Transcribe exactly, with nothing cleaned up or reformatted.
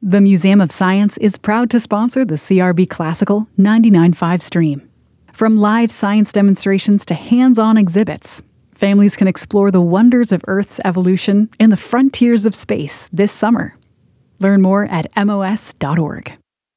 The Museum of Science is proud to sponsor the C R B Classical ninety-nine point five stream. From live science demonstrations to hands-on exhibits, families can explore the wonders of Earth's evolution and the frontiers of space this summer. Learn more at M O S dot org.